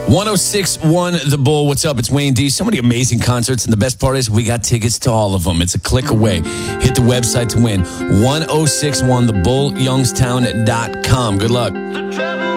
1061 The Bull. What's up? It's Wayne D. So many amazing concerts, and the best part is we got tickets to all of them. It's a click away. Hit the website to win. 1061thebullyungstown.com. Good luck.